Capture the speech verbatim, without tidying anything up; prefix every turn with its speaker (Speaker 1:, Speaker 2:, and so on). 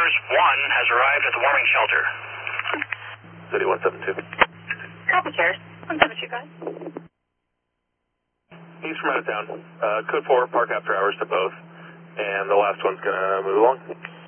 Speaker 1: Cares one has arrived at the warming shelter.
Speaker 2: City one seven two.
Speaker 3: Copy, Cares. one seven two, guys.
Speaker 2: He's from out of town. Uh, code four, park after hours to both. And the last one's going to move along.